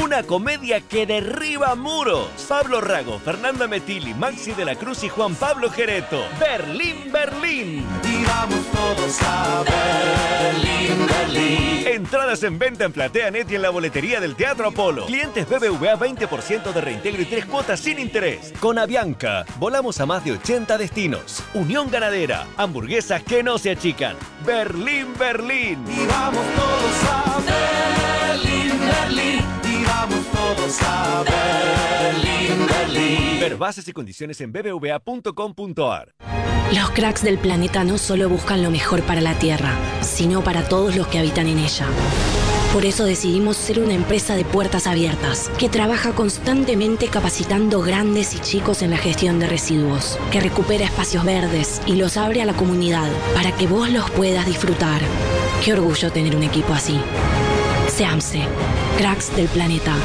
Una comedia que derriba muros. Pablo Rago, Fernanda Metilli, Maxi de la Cruz y Juan Pablo Gereto. Berlín, Berlín. Y vamos todos a Berlín, Berlín. Entradas en venta en PlateaNet y en la boletería del Teatro Apolo. Clientes BBVA 20% de reintegro y 3 cuotas sin interés. Con Avianca, volamos a más de 80 destinos. Unión Ganadera, hamburguesas que no se achican. Berlín, Berlín. Y vamos todos a Berlín, Berlín. Y vamos todos a Berlín, Berlín. Ver bases y condiciones en bbva.com.ar. Los cracks del planeta no solo buscan lo mejor para la Tierra, sino para todos los que habitan en ella. Por eso decidimos ser una empresa de puertas abiertas, que trabaja constantemente capacitando grandes y chicos en la gestión de residuos, que recupera espacios verdes y los abre a la comunidad para que vos los puedas disfrutar. Qué orgullo tener un equipo así. SEAMSE, cracks del planeta.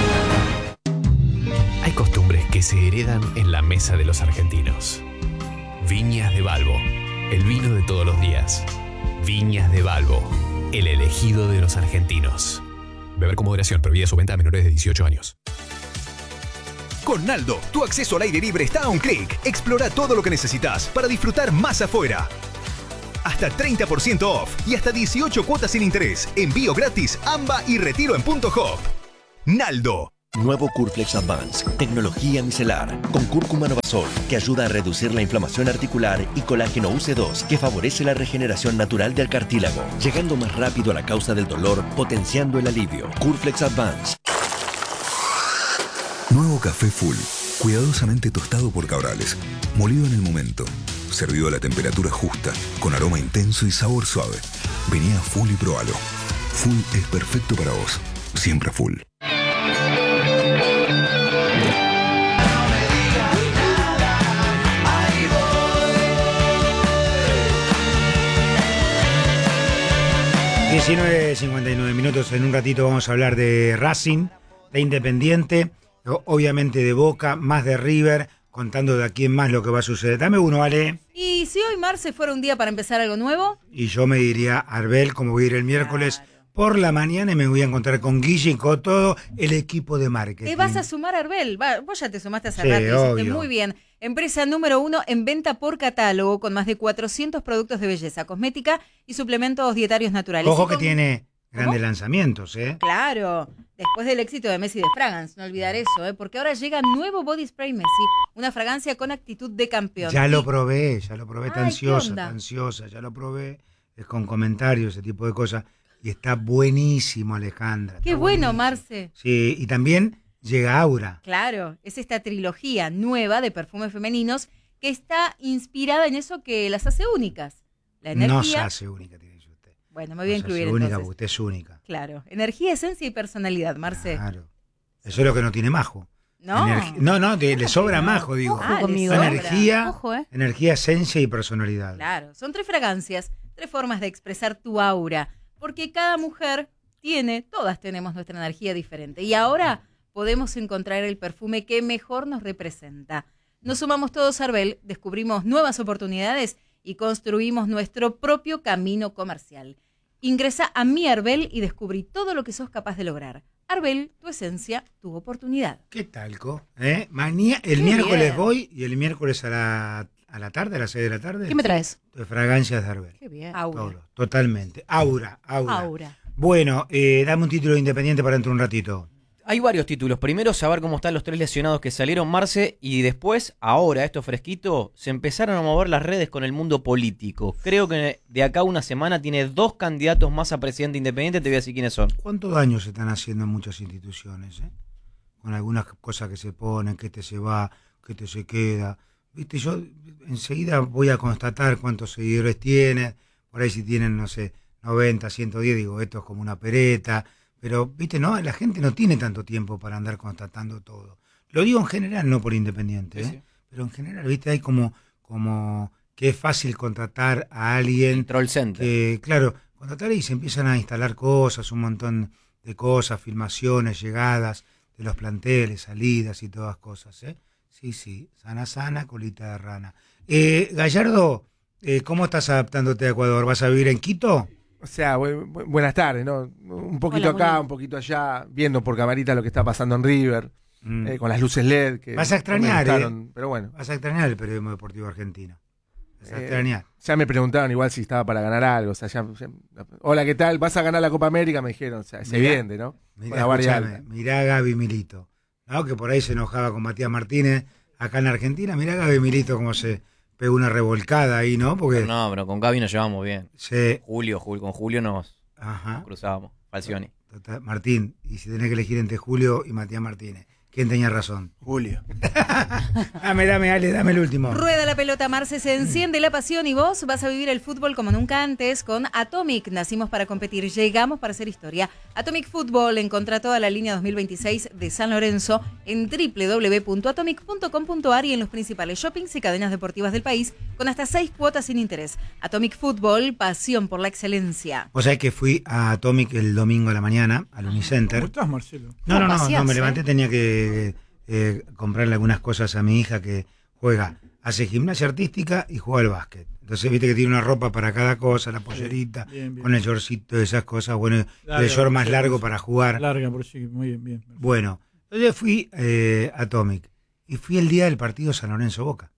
Hay costumbres que se heredan en la mesa de los argentinos. Viñas de Balbo, el vino de todos los días. Viñas de Balbo, el elegido de los argentinos. Beber con moderación, prohibida su venta a menores de 18 años. Con Naldo, tu acceso al aire libre está a un clic. Explora todo lo que necesitas para disfrutar más afuera. Hasta 30% off y hasta 18 cuotas sin interés. Envío gratis, AMBA y retiro en Punto Hop. Naldo. Nuevo Curflex Advance, tecnología micelar, con cúrcuma novasol, que ayuda a reducir la inflamación articular, y colágeno UC2, que favorece la regeneración natural del cartílago, llegando más rápido a la causa del dolor, potenciando el alivio. Curflex Advance. Nuevo café Full, cuidadosamente tostado por Cabrales, molido en el momento, servido a la temperatura justa, con aroma intenso y sabor suave. Vení a Full y probalo. Full es perfecto para vos, siempre Full. 19:59 minutos. En un ratito vamos a hablar de Racing, de Independiente, obviamente de Boca, más de River, contando de aquí en más lo que va a suceder. Dame uno, Ale. Y si hoy Marce fuera un día para empezar algo nuevo. Y yo me diría Arbel, como voy a ir el miércoles por la mañana y me voy a encontrar con Guille y con todo el equipo de marketing. Te vas a sumar, Arbel. Vos ya te sumaste hace Sí, rato. Hiciste obvio. muy bien. Empresa número 1 en venta por catálogo, con más de 400 productos de belleza, cosmética y suplementos dietarios naturales. Ojo Y que con- tiene grandes ¿Cómo? lanzamientos, ¿eh? Claro, después del éxito de Messi de Fragrance, no olvidar eso, porque ahora llega nuevo Body Spray Messi, una fragancia con actitud de campeón. Ya Y- lo probé, está Ay, ¿qué onda? ansiosa, ya lo probé. Es con comentarios, ese tipo de cosas. Y está buenísimo, Alejandra. Qué está bueno, buenísimo. Marce. Sí, y también llega Aura. Claro, es esta trilogía nueva de perfumes femeninos que está inspirada en eso que las hace únicas. La energía. No se hace única, tiene que ser usted. Bueno, me voy a No se incluir hace única entonces. porque usted es única. Claro, energía, esencia y personalidad, Marce. Claro. Eso es lo que no tiene Majo. No. Le sobra Majo, digo. Ah, le conmigo. sobra. Energía, Ojo, energía, esencia y personalidad. Claro, son 3 fragancias, 3 formas de expresar tu aura, porque cada mujer todas tenemos nuestra energía diferente. Y ahora podemos encontrar el perfume que mejor nos representa. Nos sumamos todos a Arbel, descubrimos nuevas oportunidades y construimos nuestro propio camino comercial. Ingresa a Mi Arbel y descubrí todo lo que sos capaz de lograr. Arbel, tu esencia, tu oportunidad. ¿Qué tal, Co? El miércoles bien. voy y el miércoles a la tarde, a las 6 de la tarde. ¿Qué me traes? De fragancias de Arbel. Qué bien. Aura. Todo, totalmente. Aura. Aura. Bueno, dame un título de Independiente para dentro de un ratito. Hay varios títulos. Primero, saber cómo están los 3 lesionados que salieron, Marce, y después, ahora, esto fresquito, se empezaron a mover las redes con el mundo político. Creo que de acá a una semana tiene 2 candidatos más a presidente independiente, te voy a decir quiénes son. ¿Cuántos daños se están haciendo en muchas instituciones? Con algunas cosas que se ponen, que este se va, que este se queda. Viste, yo enseguida voy a constatar cuántos seguidores tiene. Por ahí si tienen, no sé, 90, 110, digo, esto es como una pereta. Pero, viste, no, la gente no tiene tanto tiempo para andar constatando todo. Lo digo en general, no por Independiente, Sí. pero en general, viste, hay como que es fácil contratar a alguien. Troll Center. Que, claro, contratar y se empiezan a instalar cosas, un montón de cosas, filmaciones, llegadas de los planteles, salidas y todas cosas, ¿eh? Sí, sana, colita de rana. Gallardo, ¿cómo estás adaptándote a Ecuador? ¿Vas a vivir en Quito? O sea, buenas tardes, ¿no? Un poquito Hola, acá, Juli. un poquito allá, viendo por camarita lo que está pasando en River, con las luces LED. Que Vas a extrañar, no me gustaron, pero bueno. Vas a extrañar el periodismo deportivo argentino. Vas a extrañar. Ya me preguntaron igual si estaba para ganar algo. O sea, hola, ¿qué tal? ¿Vas a ganar la Copa América? Me dijeron. O sea, es evidente, ¿no? Mirá a Gaby Milito, ¿no? Que por ahí se enojaba con Matías Martínez acá en Argentina. Mirá a Gaby Milito como se pegó una revolcada ahí, ¿no? Porque No, pero con Gaby nos llevamos bien. se... Con Julio nos Ajá. cruzábamos. Falcioni. Martín, y si tenés que elegir entre Julio y Matías Martínez, ¿quién tenía razón? Julio. dame, Ale, dame el último. Rueda la pelota, Marce, se enciende la pasión y vos vas a vivir el fútbol como nunca antes con Atomic. Nacimos para competir, llegamos para hacer historia. Atomic Fútbol, encontrá toda la línea 2026 de San Lorenzo en www.atomic.com.ar y en los principales shoppings y cadenas deportivas del país con hasta 6 cuotas sin interés. Atomic Fútbol, pasión por la excelencia. Vos sabés que fui a Atomic el domingo a la mañana, al Unicenter. ¿Cómo estás, Marcelo? No, me levanté, tenía que comprarle algunas cosas a mi hija que hace gimnasia artística y juega al básquet. Entonces, viste que tiene una ropa para cada cosa, la pollerita, bien. con el shortcito, esas cosas, bueno, el short más largo para jugar. Larga, por sí, muy bien. Bueno, entonces fui a Atomic y fui el día del partido San Lorenzo Boca.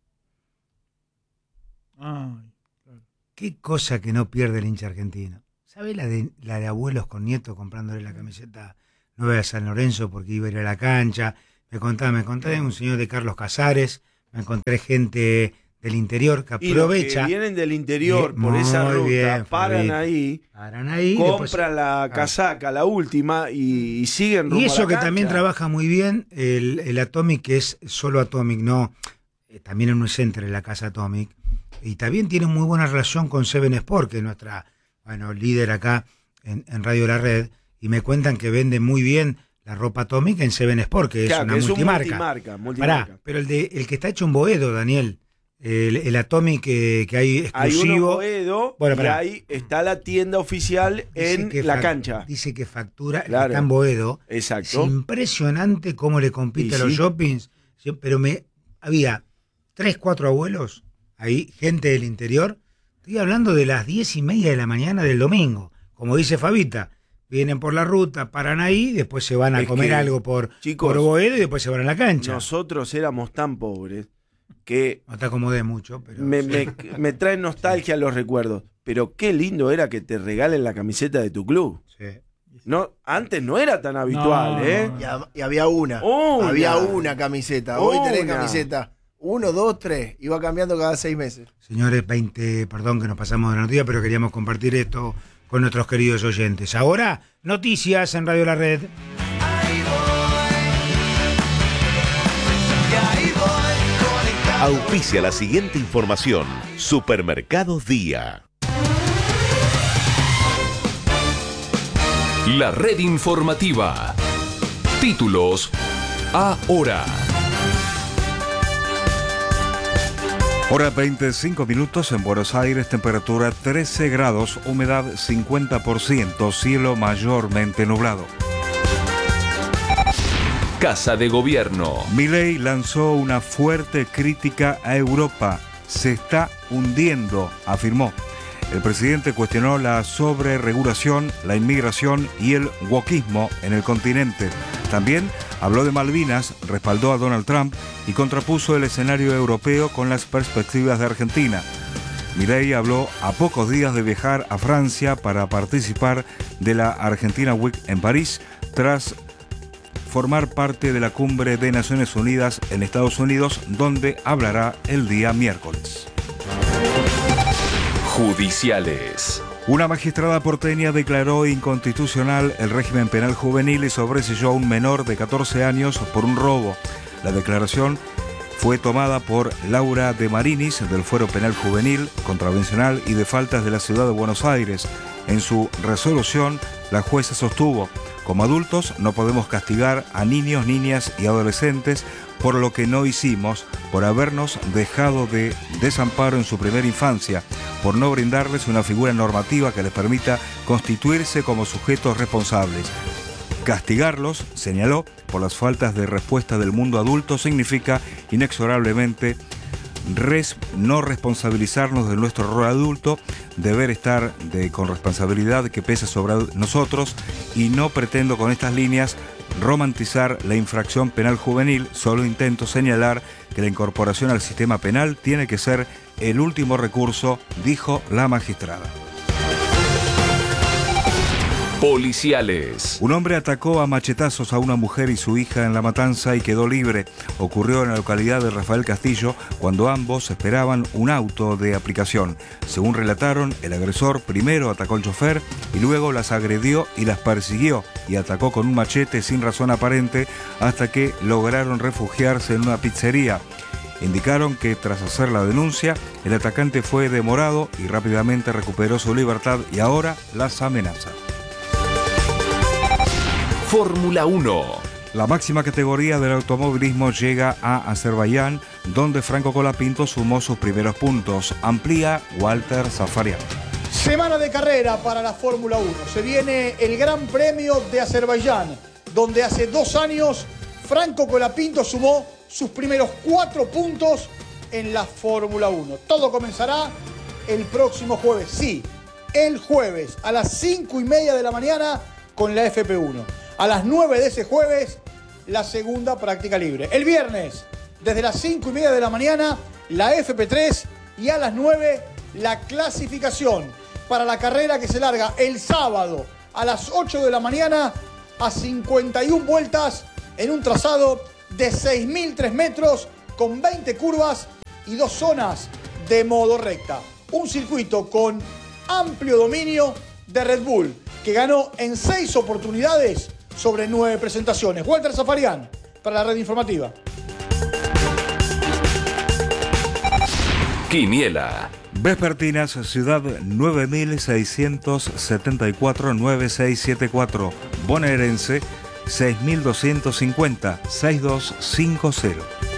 Ay, Qué cosa que no pierde el hincha argentino. ¿Sabés la de abuelos con nietos comprándole la camiseta nueva de San Lorenzo porque iba a ir a la cancha? Me encontré un señor de Carlos Casares, me encontré gente del interior que aprovecha. Y los que vienen del interior por esa ruta, paran ahí, compran la casaca, la última, y siguen rumbo Y eso a la que cancha. también trabaja muy bien el Atomic, que es solo Atomic, no, también en un center en la casa Atomic, y también tiene muy buena relación con Seven Sport, que es nuestra líder acá en Radio La Red, y me cuentan que vende muy bien la ropa Atomic en Seven Sport, que es una multimarca. Pará, pero el que está hecho en Boedo, Daniel, el Atomic que hay exclusivo. Hay uno en Boedo, y ahí está la tienda oficial en la cancha. Dice que factura, Claro. está en Boedo. Exacto. Es impresionante cómo le compite a los shoppings. Pero había 3, 4 abuelos ahí, gente del interior. Estoy hablando de las 10:30 de la mañana del domingo. Como dice Fabita, vienen por la ruta, paran ahí, después se van a comer algo por Boedo y después se van a la cancha. Nosotros éramos tan pobres que... No te acomodé mucho, pero... Me traen nostalgia los recuerdos. Pero qué lindo era que te regalen la camiseta de tu club. Sí. No, antes no era tan habitual, Y había una. Había una camiseta. Hoy tenés camiseta 1, 2, 3. Iba cambiando cada 6 meses. Señores, perdón que nos pasamos de la noticia, pero queríamos compartir esto con nuestros queridos oyentes. Ahora, noticias en Radio La Red. Auspicia la siguiente información. Supermercados Día. La red informativa. Títulos ahora. Hora 25 minutos en Buenos Aires, temperatura 13 grados, humedad 50%, cielo mayormente nublado. Casa de Gobierno. Milei lanzó una fuerte crítica a Europa. Se está hundiendo, afirmó. El presidente cuestionó la sobreregulación, la inmigración y el wokismo en el continente. También habló de Malvinas, respaldó a Donald Trump y contrapuso el escenario europeo con las perspectivas de Argentina. Milei habló a pocos días de viajar a Francia para participar de la Argentina Week en París, tras formar parte de la cumbre de Naciones Unidas en Estados Unidos, donde hablará el día miércoles. Judiciales. Una magistrada porteña declaró inconstitucional el régimen penal juvenil y sobreseyó a un menor de 14 años por un robo. La declaración fue tomada por Laura de Marinis, del Fuero Penal Juvenil, Contravencional y de Faltas de la Ciudad de Buenos Aires. En su resolución, la jueza sostuvo: como adultos no podemos castigar a niños, niñas y adolescentes por lo que no hicimos, por habernos dejado de desamparo en su primera infancia, por no brindarles una figura normativa que les permita constituirse como sujetos responsables. Castigarlos, señaló, por las faltas de respuesta del mundo adulto significa inexorablemente no responsabilizarnos de nuestro rol adulto, deber estar con responsabilidad que pese sobre nosotros, y no pretendo con estas líneas romantizar la infracción penal juvenil, solo intento señalar que la incorporación al sistema penal tiene que ser el último recurso, dijo la magistrada. Policiales. Un hombre atacó a machetazos a una mujer y su hija en La Matanza y quedó libre. Ocurrió en la localidad de Rafael Castillo cuando ambos esperaban un auto de aplicación. Según relataron, el agresor primero atacó al chofer y luego las agredió y las persiguió y atacó con un machete sin razón aparente hasta que lograron refugiarse en una pizzería. Indicaron que tras hacer la denuncia, el atacante fue demorado y rápidamente recuperó su libertad y ahora las amenaza. Fórmula 1. La máxima categoría del automovilismo llega a Azerbaiyán, donde Franco Colapinto sumó sus primeros puntos. Amplía Walter Zafarian. Semana de carrera para la Fórmula 1. Se viene el Gran Premio de Azerbaiyán, donde hace 2 años Franco Colapinto sumó sus primeros 4 puntos en la Fórmula 1. Todo comenzará el próximo jueves. Sí, el jueves a las 5:30 de la mañana con la FP1. A las 9 de ese jueves, la segunda práctica libre. El viernes, desde las 5:30 de la mañana, la FP3 y a las 9, la clasificación para la carrera que se larga el sábado a las 8 de la mañana a 51 vueltas en un trazado de 6.003 metros con 20 curvas y 2 zonas de modo recta. Un circuito con amplio dominio de Red Bull, que ganó en 6 oportunidades sobre 9 presentaciones. Walter Zafarian, para la red informativa. Quiniela. Vespertinas, ciudad 9674-9674. Bonaerense 6250-6250.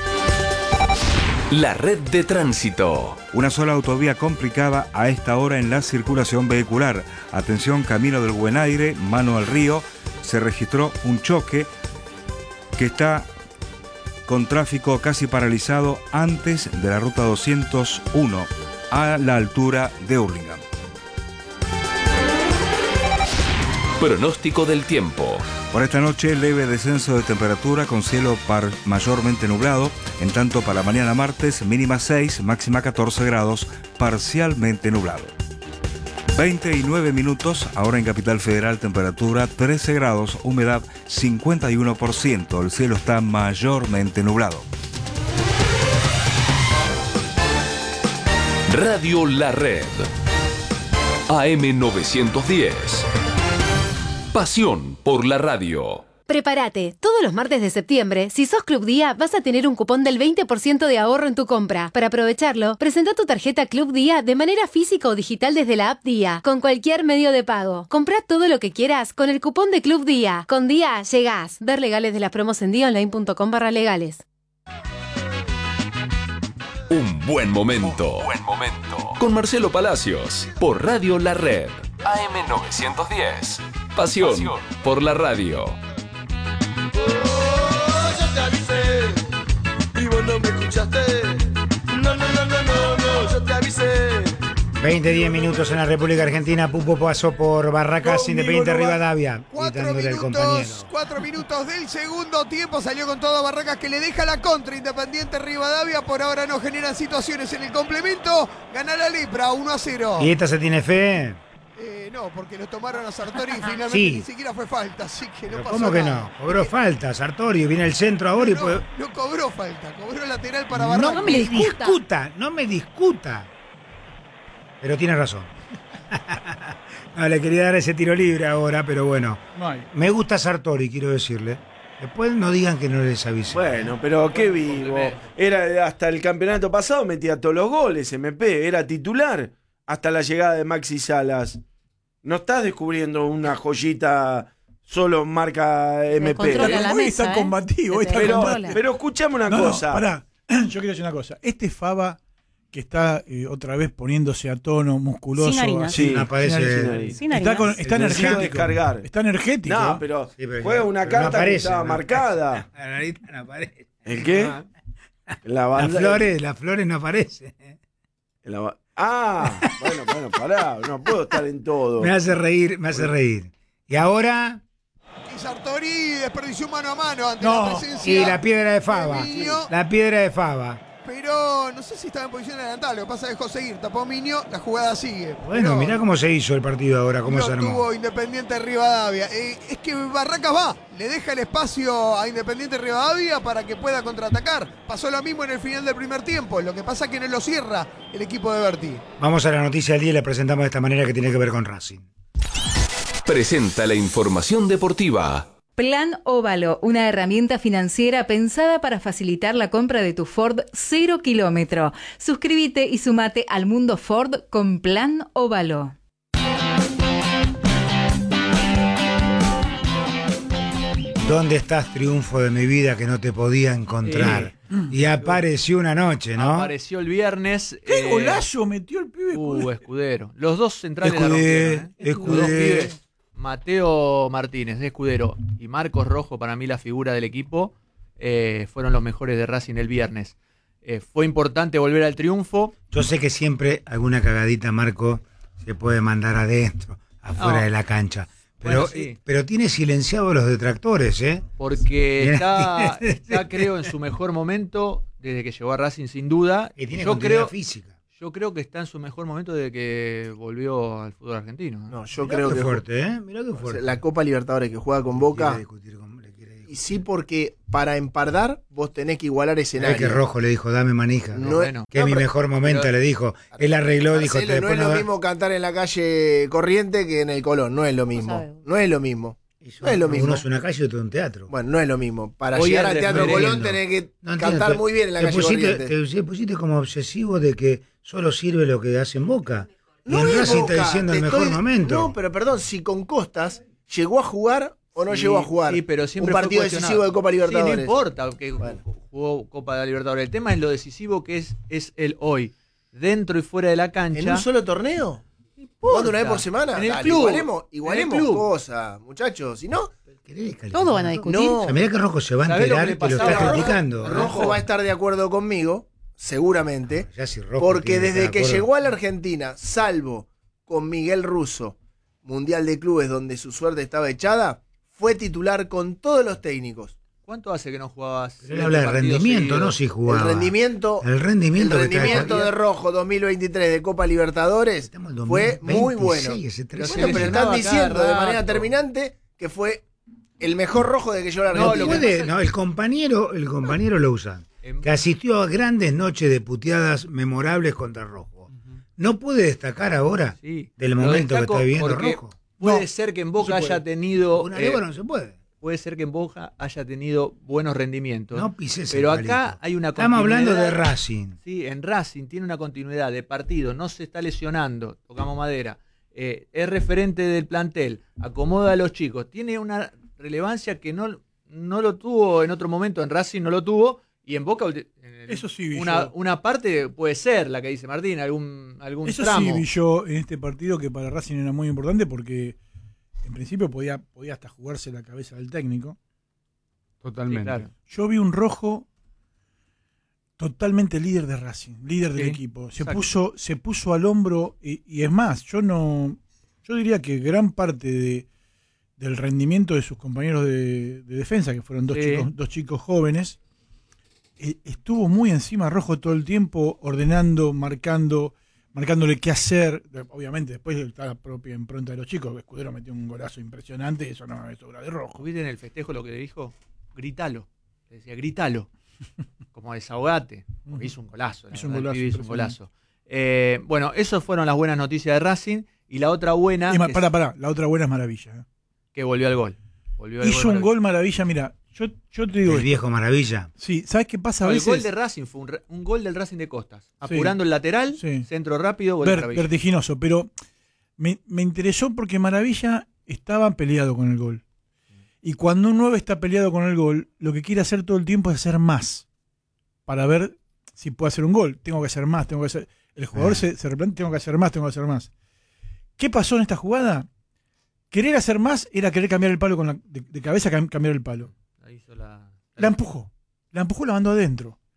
La red de tránsito. Una sola autovía complicada a esta hora en la circulación vehicular. Atención, camino del Buen Aire, mano al río. Se registró un choque que está con tráfico casi paralizado antes de la ruta 201 a la altura de Hurlingham. Pronóstico del tiempo. Por esta noche, leve descenso de temperatura con cielo mayormente nublado. En tanto, para mañana martes, mínima 6, máxima 14 grados, parcialmente nublado. 29 minutos, ahora en Capital Federal, temperatura 13 grados, humedad 51%. El cielo está mayormente nublado. Radio La Red. AM 910. Pasión por la radio. Prepárate, todos los martes de septiembre, si sos Club Día, vas a tener un cupón del 20% de ahorro en tu compra. Para aprovecharlo, presenta tu tarjeta Club Día de manera física o digital desde la app Día, con cualquier medio de pago. Comprá todo lo que quieras con el cupón de Club Día. Con Día llegás. Ver legales de las promos en diaonline.com/legales. Un buen momento. Con Marcelo Palacios, por Radio La Red. AM 910. Pasión por la radio. Yo te avisé y vos no me escuchaste. No, yo te avisé. 20-10 minutos en la República Argentina. Pupo pasó por Barracas, Independiente Rivadavia. 4 minutos del segundo tiempo. Salió con todo Barracas, que le deja la contra Independiente Rivadavia. Por ahora no generan situaciones en el complemento. Gana la Lepra 1-0. ¿Y esta se tiene fe? No, porque lo tomaron a Sartori y finalmente Sí. ni siquiera fue falta, así que no pasó ¿Cómo que nada. no? Cobró falta, Sartorio. Viene el centro ahora y puede... No cobró falta, cobró lateral para Barracas. No me discuta. Pero tiene razón. No, le quería dar ese tiro libre ahora, pero bueno. Me gusta Sartori, quiero decirle. Después no digan que no les avisé. Bueno, pero qué vivo. Era hasta el campeonato pasado, metía todos los goles, MP, era titular hasta la llegada de Maxi Salas. No estás descubriendo una joyita solo marca MP. Hoy está combativo. Pero escuchame una cosa. Pará, yo quiero decir una cosa. Este Fava que está otra vez poniéndose a tono, musculoso. Sin harinas. Así, Sí, aparece. sin harinas. Está energético. Descargar. Está energético. No, pero juega una carta que estaba marcada. La narita no aparece. ¿El qué? Las flores no aparecen. bueno, pará, no puedo estar en todo. Me hace reír. Y ahora... Y Sartori desperdició mano a mano ante la presencia. Y la piedra de Fava. Miño. La piedra de Fava. Pero no sé si estaba en posición adelantada. Lo que pasa es que dejó seguir. Tapó Miño, la jugada sigue. Bueno, mirá cómo se hizo el partido ahora, cómo se armó. Tuvo Independiente Rivadavia. Es que Barracas va. Le deja el espacio a Independiente Rivadavia para que pueda contraatacar. Pasó lo mismo en el final del primer tiempo. Lo que pasa es que no lo cierra el equipo de Berti. Vamos a la noticia del día y la presentamos de esta manera que tiene que ver con Racing. Presenta la información deportiva. Plan Óvalo, una herramienta financiera pensada para facilitar la compra de tu Ford 0 kilómetro. Suscríbete y sumate al mundo Ford con Plan Óvalo. ¿Dónde estás, triunfo de mi vida que no te podía encontrar? Y apareció una noche, ¿no? Apareció el viernes. ¡Qué golazo metió el pibe! Escudero. Los dos centrales la rompieron, Escudero. Los dos pibes, Mateo Martínez de Escudero y Marcos Rojo, para mí la figura del equipo, fueron los mejores de Racing el viernes. Fue importante volver al triunfo. Yo sé que siempre alguna cagadita, Marco, se puede mandar adentro, afuera de la cancha. Pero, Bueno, sí. pero tiene silenciado a los detractores, ¿eh? Porque está, creo, en su mejor momento desde que llegó a Racing, sin duda. Y tiene continuidad física. Yo creo que está en su mejor momento desde que volvió al fútbol argentino. No, yo Mirá creo qué que fuerte, ¿eh? Mirá qué fuerte. La Copa Libertadores que juega con Boca. Y sí, porque para empardar vos tenés que igualar escenario. Que Rojo le dijo, dame manija. No, que es mi mejor momento, le dijo. Él arregló, Marcelo, dijo. no es lo mismo cantar en la calle Corriente que en el Colón. No es lo mismo. No es lo mismo. No es lo mismo. Uno es una calle y otro un teatro. Bueno, no es lo mismo. Para Hoy llegar el al Teatro referendo. Colón tenés que No cantar entiendo, muy bien en la calle Corriente. Te pusiste como obsesivo de que solo sirve lo que hace en Boca. No y en es Racing Boca, está diciendo te el mejor estoy- momento. No, pero perdón, si con Costas llegó a jugar o no llegó a jugar. Sí, pero siempre un partido fue cuestionado. decisivo de Copa Libertadores. Sí, no importa que jugó Copa de Libertadores. El tema es lo decisivo que es el hoy. Dentro y fuera de la cancha. ¿En un solo torneo? ¿Jugando una vez por semana? En el Dale, club. Igualemos En el club. cosas, muchachos. Si no, Todo van a discutir. No. O sea, mirá que Rojo se va a ¿sabés lo enterar que le que lo pasaba está a criticando. Rojo va a estar de acuerdo conmigo, seguramente. Ya si Rojo Porque tiene que desde estar de que acuerdo. llegó a la Argentina, salvo con Miguel Russo, Mundial de Clubes, donde su suerte estaba echada, fue titular con todos los técnicos. ¿Cuánto hace que no jugabas? Pero él habla de rendimiento, no si jugaba. El rendimiento El rendimiento de Rojo 2023 de Copa Libertadores fue muy bueno. Bueno, pero están diciendo de manera terminante que fue el mejor Rojo de que yo la Argentina. El compañero lo usa. Que asistió a grandes noches de puteadas memorables contra Rojo. ¿No puede destacar ahora del Lo momento que destaco está viviendo porque Rojo? Puede ser que en Boca haya tenido. Una lengua no se puede. Puede ser que en Boca haya tenido buenos rendimientos. No pises el pero palito. acá hay una Estamos hablando de continuidad. Racing. Sí, en Racing tiene una continuidad de partido, no se está lesionando, tocamos madera. Es referente del plantel, acomoda a los chicos, tiene una relevancia que no lo tuvo en otro momento, en Racing no lo tuvo, y en Boca Eso sí vi una parte puede ser la que dice Martín, algún Eso tramo. sí vi yo en este partido que para Racing era muy importante porque en principio podía hasta jugarse la cabeza del técnico. Totalmente. Sí, claro. Yo vi un Rojo totalmente líder de Racing, líder del Sí, equipo. exacto. Se puso al hombro y es más, yo diría que gran parte del rendimiento de sus compañeros de defensa, que fueron dos chicos jóvenes, estuvo muy encima Rojo todo el tiempo, ordenando, marcándole qué hacer. Obviamente después está la propia impronta de los chicos. Escudero metió un golazo impresionante, eso no es obra de Rojo. ¿Viste en el festejo lo que le dijo? Gritalo. Le decía, gritalo. Como desahogate. Porque hizo un golazo. Hizo un golazo, Hizo un golazo. Bueno, esas fueron las buenas noticias de Racing. Y la otra buena. Pará, la otra buena es Maravilla. Que volvió al gol. Hizo un gol Maravilla, mira. Yo te digo. El viejo Maravilla. Sí, ¿sabes qué pasa a El veces? gol de Racing fue un gol del Racing de Costas. Apurando el lateral, centro rápido, gol de Maravilla. Vertiginoso, pero me interesó porque Maravilla estaba peleado con el gol. Y cuando un 9 está peleado con el gol, lo que quiere hacer todo el tiempo es hacer más. Para ver si puede hacer un gol. Tengo que hacer más, El jugador se replantea, tengo que hacer más. ¿Qué pasó en esta jugada? Querer hacer más era querer cambiar el palo de cabeza, cambiar el palo. Ahí hizo La empujó, la mandó adentro.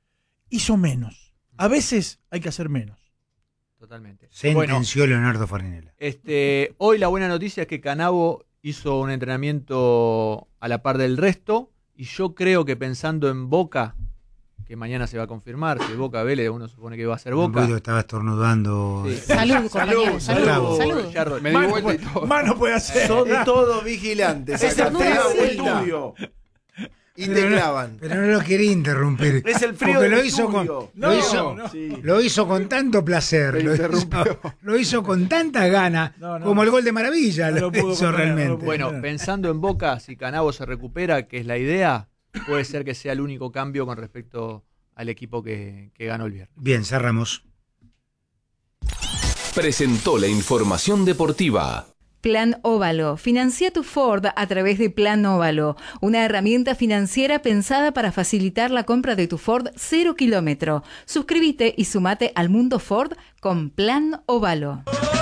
hizo menos. A veces hay que hacer menos. Totalmente. Sentenció Leonardo Farinella. Hoy la buena noticia es que Canavo hizo un entrenamiento a la par del resto y yo creo que pensando en Boca, que mañana se va a confirmar, si Boca Vélez, uno supone que va a ser Boca. Estaba estornudando. Sí. Salud, compañero. Salud. Me di vuelta y todo. Más no puede hacer. Son todos vigilantes. Es el vuelta. tuyo. Y te clavan. Pero no lo quería interrumpir. Es el frío porque del lo hizo estudio. lo hizo con tanto placer. Lo hizo con tantas ganas. Como el gol de Maravilla. Lo hizo realmente. Bueno, pensando en Boca, si Canavo se recupera, que es la idea, puede ser que sea el único cambio con respecto al equipo que ganó el viernes. Bien, cerramos. Presentó la información deportiva. Plan Óvalo. Financia tu Ford a través de Plan Óvalo, una herramienta financiera pensada para facilitar la compra de tu Ford 0 kilómetro. Suscríbete y sumate al mundo Ford con Plan Óvalo.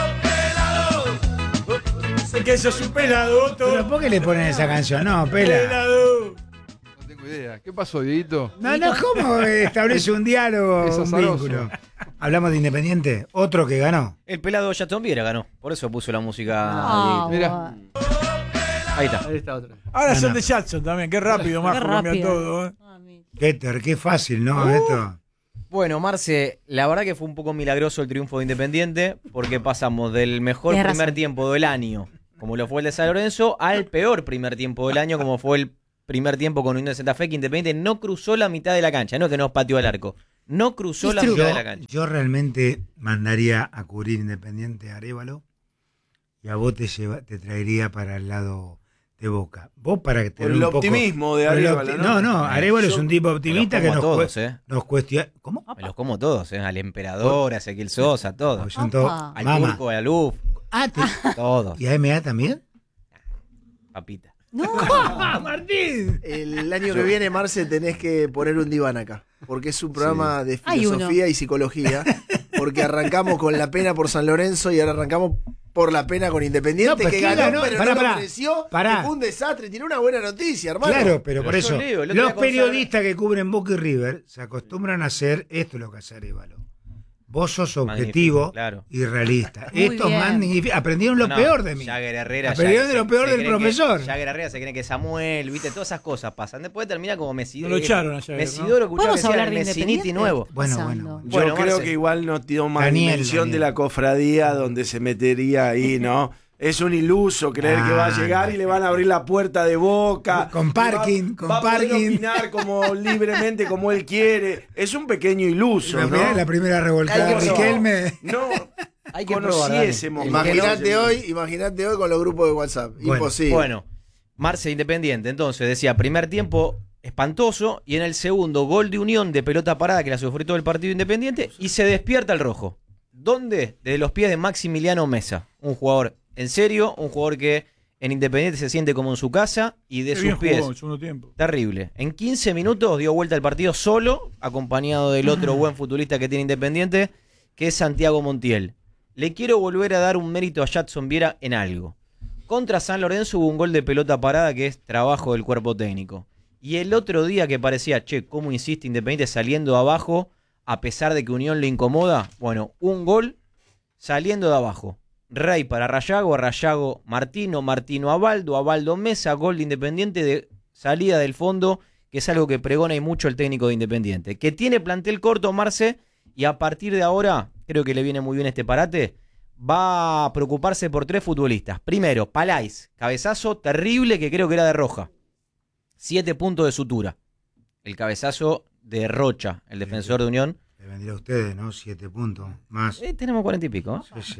Sé que eso es un pelado. ¿Pero por qué le ponen esa canción? No, pelado. No tengo idea. ¿Qué pasó, Dieguito? No, ¿cómo establece un diálogo, Es un azaroso. vínculo? Hablamos de Independiente, otro que ganó. El pelado Jackson Viera ganó. Por eso puso la música. Mira. Ahí está. Ahí está otra. Ahora son de Jackson también. Qué rápido, más cambia todo. Qué fácil, ¿no? Esto. Bueno, Marce, la verdad que fue un poco milagroso el triunfo de Independiente, porque pasamos del mejor Tienes primer razón. tiempo del año, como lo fue el de San Lorenzo, al peor primer tiempo del año, como fue el primer tiempo con Unión de Santa Fe, que Independiente no cruzó la mitad de la cancha, no que nos pateó al arco, no cruzó la mitad de la cancha. Yo realmente mandaría a cubrir Independiente a Arévalo y a vos te traería para el lado de Boca. Vos para que Por el optimismo de Arévalo, ¿no? No, Arévalo es un tipo optimista que nos cuestiona. ¿Cómo? Me los como todos, al emperador, a Ezequiel Sosa, todos. Son todos. Al Mama. Turco, a la Luz, todos. ¿Y a MA también? Papita. No. Martín. El año que viene, Marce, tenés que poner un diván acá. Porque es un programa de Hay filosofía uno. y psicología. Porque arrancamos con la pena por San Lorenzo y ahora arrancamos por la pena con Independiente, No, pero que ¿qué ganó, ganó? pero Pará, no pará. lo mereció. Pará. Que fue un desastre. Tiene una buena noticia, hermano. Claro, pero por yo eso leo, el otro los día periodistas que cubren Boca y River se acostumbran a hacer esto, lo que hace Arévalo. Vos sos objetivo Magnífico, claro. y realista. Muy Estos bien. aprendieron lo No, peor de mí. Jagger Herrera. Aprendieron de lo peor del profesor. Jagger Herrera se cree que Samuel, viste, todas esas cosas pasan. Después termina como Mesidoro. No lo echaron a Jagger, Mesidoro, escuchaba que ¿Podemos decía hablar el de Messiniti Independiente? nuevo. Bueno. Yo Bueno, creo Marce. que igual no dio más Daniel, dimensión de Daniel. la cofradía donde se metería ahí, ¿no? Es un iluso creer que va a llegar y le van a abrir la puerta de Boca. Con parking, va a poder opinar como libremente como él quiere. Es un pequeño iluso, ¿no? La primera revolcada de Hay que Riquelme. No Hay que probar, conociésemos. Imagínate hoy con los grupos de WhatsApp. Bueno, Imposible. Bueno, Marce Independiente, entonces decía, primer tiempo espantoso y en el segundo gol de Unión de pelota parada que la sufrió todo el partido Independiente y se despierta el rojo. ¿Dónde? Desde los pies de Maximiliano Mesa, un jugador en serio, un jugador que en Independiente se siente como en su casa y de Qué sus bien pies. jugó el segundo tiempo. Terrible. En 15 minutos dio vuelta al partido solo, acompañado del otro buen futbolista que tiene Independiente, que es Santiago Montiel. Le quiero volver a dar un mérito a Jackson Viera en algo. Contra San Lorenzo hubo un gol de pelota parada que es trabajo del cuerpo técnico. Y el otro día que parecía, cómo insiste Independiente saliendo de abajo, a pesar de que Unión le incomoda, bueno, un gol saliendo de abajo. Rey para Rayago, Rayago Martino, Martino Abaldo Mesa, gol de Independiente de salida del fondo, que es algo que pregona y mucho el técnico de Independiente. Que tiene plantel corto, Marce, y a partir de ahora, creo que le viene muy bien este parate, va a preocuparse por 3 futbolistas. Primero, Palais, cabezazo terrible que creo que era de Roja. 7 puntos de sutura. El cabezazo de Rocha, el defensor de Unión. Le vendría a ustedes, ¿no? 7 puntos más. Tenemos 40 y pico. Sí.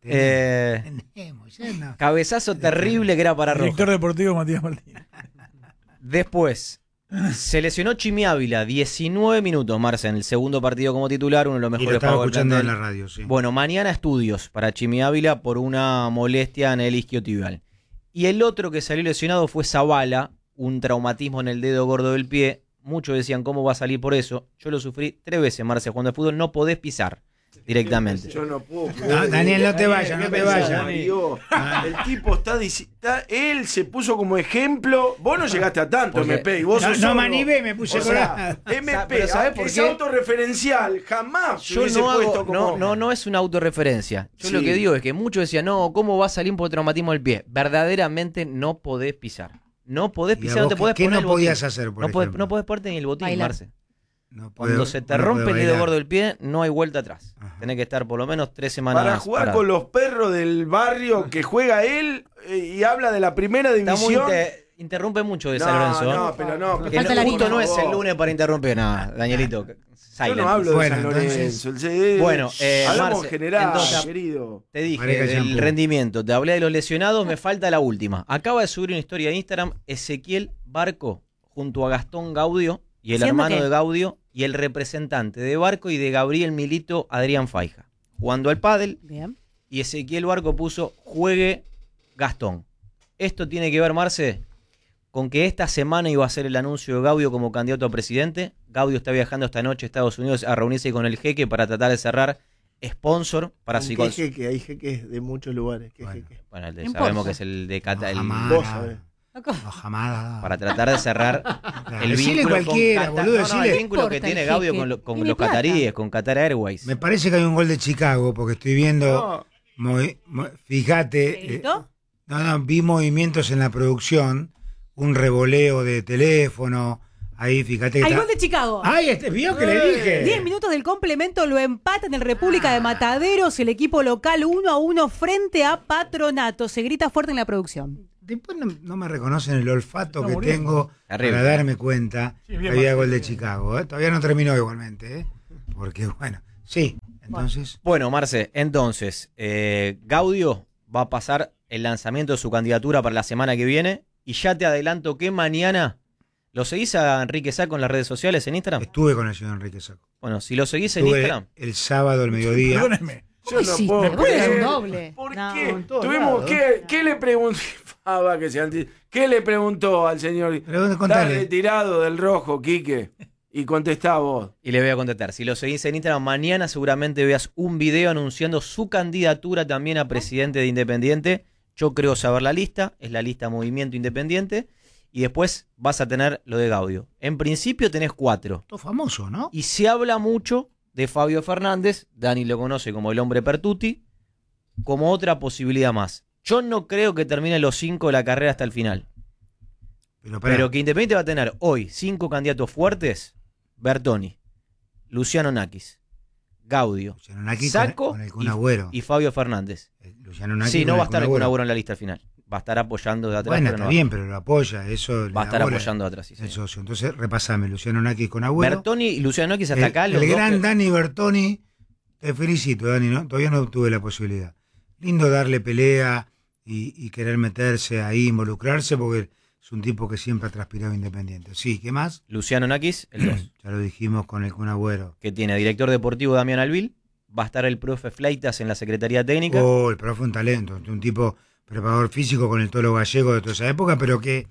Cabezazo terrible que era para Roja. Director deportivo Matías Martínez. Después, se lesionó Chimi Ávila, 19 minutos, Marce, en el segundo partido como titular, uno de los Y lo mejores estaba pagos del escuchando en plantel. la radio, sí. Bueno, mañana estudios para Chimi Ávila por una molestia en el isquiotibial. Y el otro que salió lesionado fue Zavala, un traumatismo en el dedo gordo del pie. Muchos decían, ¿cómo va a salir por eso? Yo lo sufrí 3 veces, Marce, jugando al fútbol, no podés pisar. directamente. Yo no puedo. No, Daniel, no te vayas, no te vayas. El tipo está, él se puso como ejemplo. Vos no llegaste a tanto, Porque- MP. Y vos sos No solo. me animé, me puse colorado. MP, Pero ¿sabés por es qué? autorreferencial. Jamás se Yo hubiese no puesto hago, como. no es una autorreferencia. Yo Sí. lo que digo es que muchos decían, no, ¿cómo va a salir por traumatismo del pie? Verdaderamente no podés pisar. No podés ¿Y a pisar, no vos te podés qué poner no el botín. podías hacer, por no podés, ejemplo? no podés ponerte ni el botín, Bailar. Marce. No Cuando puedo- se te no rompe puedo el dedo bailar. gordo del pie, no hay vuelta atrás. Tenés que estar por lo menos 3 semanas Para jugar parado. con los perros del barrio que juega él y habla de la primera Está muy división. interrumpe mucho de No, San Lorenzo. no, pero no. Que falta la justo harina, no es por el favor. lunes para interrumpir nada, Danielito. Yo no hablo de San Lorenzo. Bueno, hablamos Marce, en general, entonces, querido. Te dije Mareca del Shampoo. rendimiento, te hablé de los lesionados, me falta la última. Acaba de subir una historia de Instagram Ezequiel Barco junto a Gastón Gaudio y el ¿Haciendo hermano qué? de Gaudio y el representante de Barco y de Gabriel Milito, Adrián Faija, jugando al pádel. Bien. Y Ezequiel Barco puso juegue Gastón. Esto tiene que ver, Marce, con que esta semana iba a ser el anuncio de Gaudio como candidato a presidente. Gaudio está viajando esta noche a Estados Unidos a reunirse con el jeque para tratar de cerrar sponsor para ¿Con qué jeque? Hay jeques de muchos lugares. ¿Qué jeque? Bueno, el de- No sabemos importa. que es el de Qatar. Vos sabés. Para tratar de cerrar el Decile vínculo cualquiera, con Qatar. boludo, No, el decile. vínculo que No importa tiene el Gaudio jeque. con Tiene los plata. cataríes, con Qatar Airways. Me parece que hay un gol de Chicago, porque estoy viendo. Fíjate. No, vi movimientos en la producción, un revoleo de teléfono. Ahí, fíjate que. Hay está- gol de Chicago. ¡Ay, vio que le dije! 10 minutos del complemento lo empatan en República de Mataderos, el equipo local 1-1 frente a Patronato. Se grita fuerte en la producción. Después no me reconocen el olfato que murió. tengo Arriba. para darme cuenta Sí, que bien, había Marcelo. gol de Chicago. Todavía no terminó igualmente, porque bueno, sí. Entonces, Bueno, Marce, entonces, Gaudio va a pasar el lanzamiento de su candidatura para la semana que viene. Y ya te adelanto que mañana. ¿Lo seguís a Enrique Saco en las redes sociales, en Instagram? estuve con el señor Enrique Saco. Bueno, si lo seguís en Estuve Instagram. el sábado al mediodía. Perdóneme. Yo no puedo Voy a dar un creer. doble. ¿Por No, qué? en todos Tuvimos, lados. ¿qué le preguntó? Faba, que se anti- ¿Qué le preguntó al señor? Está contale. retirado del rojo, Quique. Y contestá vos. Y le voy a contestar. Si lo seguís en Instagram, mañana seguramente veas un video anunciando su candidatura también a presidente de Independiente. Yo creo saber la lista. Es la lista Movimiento Independiente. Y después vas a tener lo de Gaudio. En principio tenés 4. Todo famoso, ¿no? Y se habla mucho de Fabio Fernández. Dani lo conoce como el hombre Pertuti. Como otra posibilidad más. Yo no creo que termine los 5 de la carrera hasta el final. Pero que Independiente va a tener hoy 5 candidatos fuertes. Bertoni, Luciano Nakis, Gaudio, Nakis Saco con el Kun Agüero. y Fabio Fernández. Luciano Nakis Sí, no con va a el estar Kun el Kun Agüero. Agüero en la lista al final. Va a estar apoyando de atrás. Bueno, pero está no bien, pero lo apoya. Eso le va a estar da bola. apoyando de atrás. Sí, El socio. Entonces, repasame. Luciano Nakis con Agüero. Bertoni y Luciano Nakis hasta acá. El los dos gran que- Dani Bertoni. Te felicito, Dani, ¿no? Todavía no tuve la posibilidad. Lindo darle pelea y querer meterse ahí, involucrarse, porque es un tipo que siempre ha transpirado Independiente. Sí, ¿qué más? Luciano Nakis, el 2. Ya lo dijimos con el Kun Agüero. Que tiene director deportivo Damián Alvil. Va a estar el profe Fleitas en la Secretaría Técnica. Oh, el profe fue un talento, un tipo preparador físico con el Tolo Gallego de toda esa época, pero que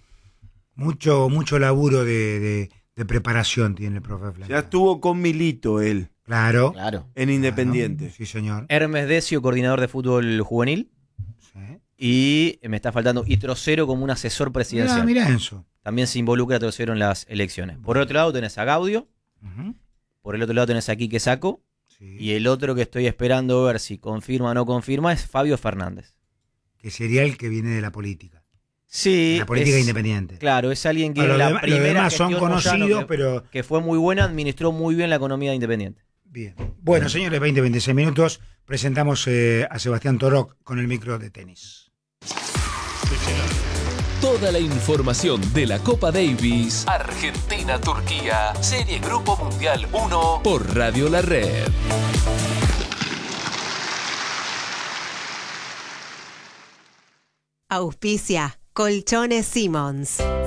mucho laburo de preparación tiene el profe Fleitas. Ya estuvo con Milito él. Claro. En Independiente. Sí, señor. Hermes Decio, coordinador de fútbol juvenil. Y me está faltando y Trocero como un asesor presidencial. Mirá eso. También se involucra Trocero en las elecciones. Por otro lado tenés a Gaudio. Por el otro lado tenés a Quique Saco. Y el otro que estoy esperando ver si confirma o no confirma es Fabio Fernández. Que sería el que viene de la política. Sí. La política es- independiente. Claro, es alguien que Los en la demás- los primera demás son gestión Moyano, conocidos, que- pero- que fue muy buena, administró muy bien la economía de Independiente. Bien. Bueno, señores, 20-26 minutos. Presentamos a Sebastián Torok con el micro de tenis. Toda la información de la Copa Davis, Argentina-Turquía, Serie Grupo Mundial 1 por Radio La Red. Auspicia Colchones Simmons.